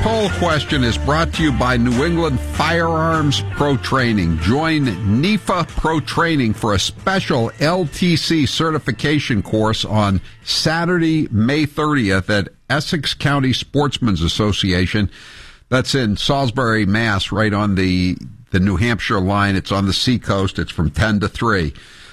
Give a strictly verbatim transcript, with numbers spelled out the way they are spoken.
poll question is brought to you by New England Firearms Pro Training. Join N E F A Pro Training for a special L T C certification course on Saturday, May thirtieth at Essex County Sportsmen's Association. That's in Salisbury, Mass, right on the, the New Hampshire line. It's on the seacoast. It's from ten to three.